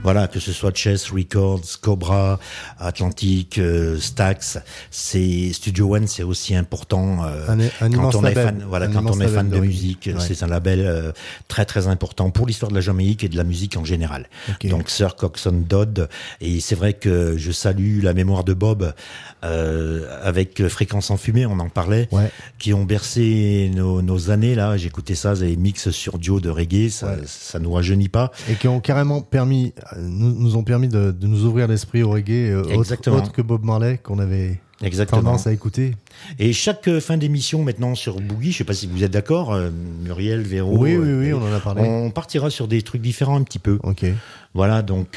Voilà, que ce soit Chess Records, Cobra, Atlantic, Stax, c'est Studio One, c'est aussi important quand on est fan. Voilà, quand on est fan de musique, c'est un label très très important pour l'histoire de la Jamaïque et de la musique en général. Okay. Donc Sir Coxsone Dodd, et c'est vrai que je salue la mémoire de Bob avec Fréquence Enfumée, on en parlait, qui ont bercé nos années là. J'écoutais ça, des mix sur duo de reggae, ça nous rajeunit pas, et qui ont carrément nous ont permis de nous ouvrir l'esprit au reggae, autre que Bob Marley qu'on avait tendance à écouter. Et chaque fin d'émission maintenant sur Boogie, je sais pas si vous êtes d'accord, Muriel, Véro, oui, on en a parlé. On partira sur des trucs différents un petit peu. Ok. Voilà, donc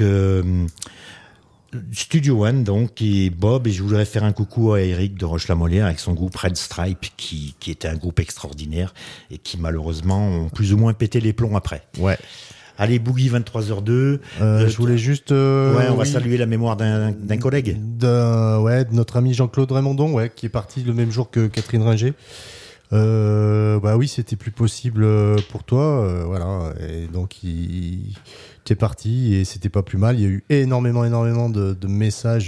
Studio One, donc, et Bob, et je voudrais faire un coucou à Eric de Roche-la-Molière avec son groupe Red Stripe, qui était un groupe extraordinaire et qui malheureusement ont plus ou moins pété les plombs après. Ouais. Allez, Boogie 23h02. Je voulais juste... on va saluer la mémoire d'un collègue. De notre ami Jean-Claude Raymondon, qui est parti le même jour que Catherine Ringer. Oui, c'était plus possible pour toi, voilà. Et donc, t'es parti et c'était pas plus mal. Il y a eu énormément de messages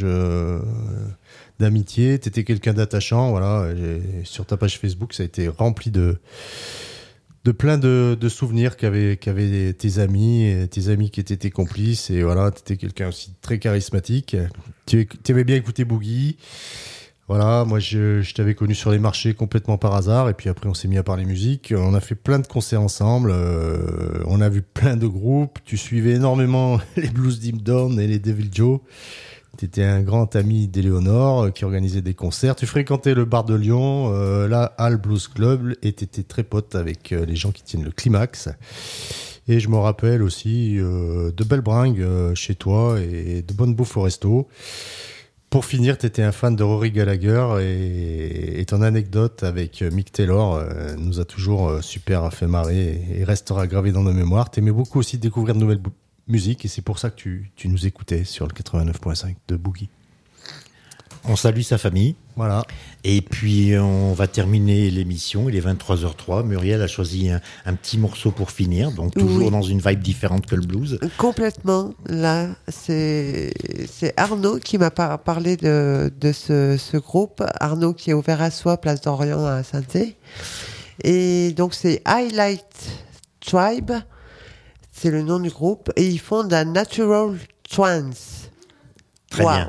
d'amitié. T'étais quelqu'un d'attachant, voilà. Sur ta page Facebook, ça a été rempli de plein de souvenirs qu'avaient tes amis qui étaient tes complices, et voilà, t'étais quelqu'un aussi très charismatique. Tu aimais bien écouter Boogie. Voilà, moi je t'avais connu sur les marchés complètement par hasard, et puis après on s'est mis à parler musique. On a fait plein de concerts ensemble, on a vu plein de groupes. Tu suivais énormément les Blues Dim Down et les Devil Joe. T'étais un grand ami d'Éléonore qui organisait des concerts. Tu fréquentais le bar de Lyon, la Hall Blues Club, et t'étais très pote avec les gens qui tiennent le Climax. Et je me rappelle aussi de belles bringues chez toi et de bonnes bouffes au resto. Pour finir, t'étais un fan de Rory Gallagher, et ton anecdote avec Mick Taylor nous a toujours super fait marrer et restera gravé dans nos mémoires. T'aimais beaucoup aussi découvrir de nouvelles musique, et c'est pour ça que tu nous écoutais sur le 89.5 de Boogie. On salue sa famille. Voilà. Et puis on va terminer l'émission, il est 23h03. Muriel a choisi un petit morceau pour finir, donc toujours dans une vibe différente que le blues. Complètement. Là, c'est Arnaud qui m'a parlé de ce groupe. Arnaud qui est au Verrasois, place d'Orient à Saint-Thé. Et donc c'est Highlight Tribe. C'est le nom du groupe, et ils font de la Natural Trance. Très bien.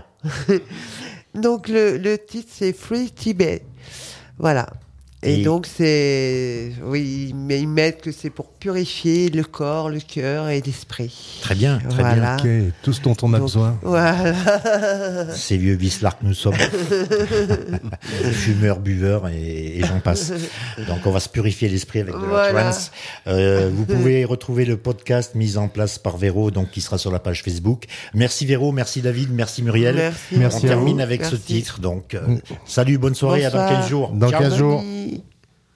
Donc le titre c'est Free Tibet. Voilà. Et donc mais ils mettent que c'est pour purifier le corps, le cœur et l'esprit. Très bien, très bien. Ok, tout ce dont on a besoin. Voilà. Ces vieux Wislar que nous sommes. Fumeurs, buveurs et j'en passe. Donc on va se purifier l'esprit avec de la trance. Vous pouvez retrouver le podcast mis en place par Véro, donc qui sera sur la page Facebook. Merci Véro, merci David, merci Muriel. Merci. On termine avec ce titre. Donc salut, bonne soirée. Bonsoir. À dans 15 jours. Dans 15 jours.